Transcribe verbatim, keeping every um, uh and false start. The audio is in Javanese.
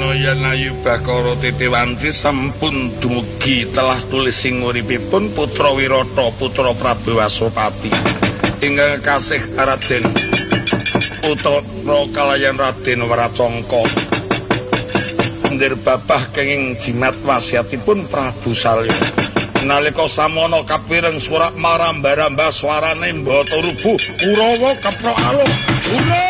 Kala yen Ayu Bakara Titiwanti sampun dumugi telas tulis sing uripipun putra Wirata putra Prabu Wasopati. Ingkang kasih Raden Putra kalayan Raden Waracangka. Ndir babah kenging jimat wasiatipun Prabu Salya. Nalika samana kapireng surak maramba-ramba swarane mbata rubuh Kurawa keprok alung. Ura!